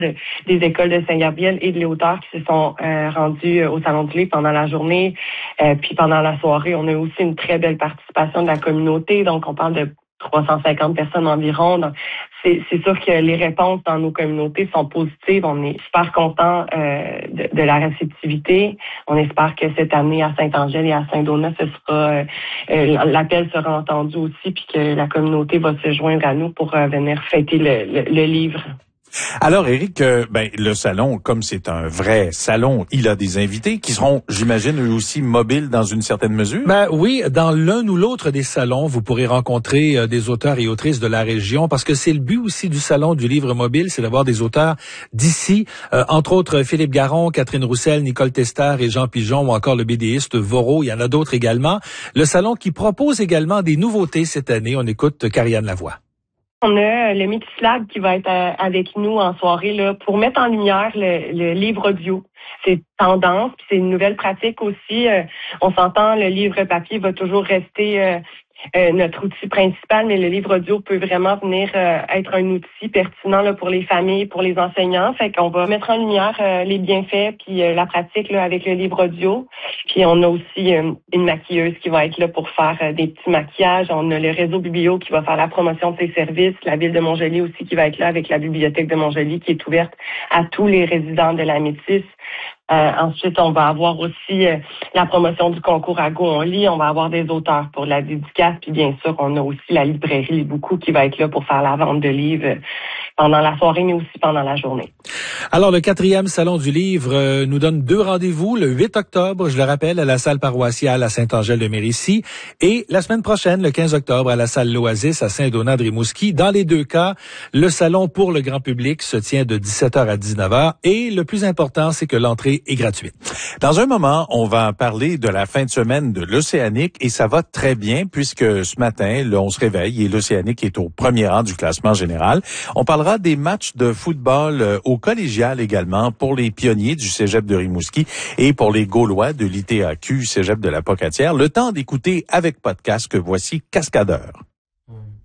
des écoles de Saint-Gabriel et de Léotard qui se sont rendus au Salon du Livre pendant la journée. Puis pendant la soirée, on a aussi une très belle participation de la communauté. Donc, on parle de 350 personnes environ. Donc, c'est sûr que les réponses dans nos communautés sont positives. On est super contents de la réceptivité. On espère que cette année à Saint-Angèle et à Saint-Donat, l'appel sera entendu aussi, puis que la communauté va se joindre à nous pour venir fêter le livre. Alors, Éric, le salon, comme c'est un vrai salon, il a des invités qui seront, j'imagine, eux aussi mobiles dans une certaine mesure? Oui, dans l'un ou l'autre des salons, vous pourrez rencontrer des auteurs et autrices de la région, parce que c'est le but aussi du salon du livre mobile, c'est d'avoir des auteurs d'ici, entre autres Philippe Garon, Catherine Roussel, Nicole Testard et Jean Pigeon, ou encore le BDiste Voro. Il y en a d'autres également. Le salon qui propose également des nouveautés cette année. On écoute Karianne Lavoie. On a le Métislab qui va être avec nous en soirée là pour mettre en lumière le livre audio. C'est tendance, puis c'est une nouvelle pratique aussi. On s'entend, le livre papier va toujours rester notre outil principal, mais le livre audio peut vraiment venir être un outil pertinent là, pour les familles, pour les enseignants. Fait qu'on va mettre en lumière les bienfaits puis la pratique là, avec le livre audio. Puis on a aussi une maquilleuse qui va être là pour faire des petits maquillages. On a le réseau Biblio qui va faire la promotion de ses services. La ville de Montjoly aussi qui va être là avec la bibliothèque de Montjoly qui est ouverte à tous les résidents de la Métis. Ensuite, on va avoir aussi la promotion du concours à Go on lit. On va avoir des auteurs pour la dédicace. Puis bien sûr, on a aussi la librairie Les Beaucoup qui va être là pour faire la vente de livres pendant la soirée, mais aussi pendant la journée. Alors, le 4e Salon du Livre nous donne 2 rendez-vous. Le 8 octobre, je le rappelle, à la salle paroissiale à Saint-Angèle-de-Mérisy. Et la semaine prochaine, le 15 octobre, à la salle L'Oasis à Saint-Donat-de-Rimouski. Dans les 2 cas, le salon pour le grand public se tient de 17h à 19h. Et le plus important, c'est que l'entrée est gratuite. Dans un moment, on va parler de la fin de semaine de l'Océanique et ça va très bien puisque ce matin, là, on se réveille et l'Océanique est au premier rang du classement général. On parlera des matchs de football au collégial également pour les pionniers du Cégep de Rimouski et pour les Gaulois de l'ITAQ Cégep de la Pocatière. Le temps d'écouter avec podcast que voici Cascadeur.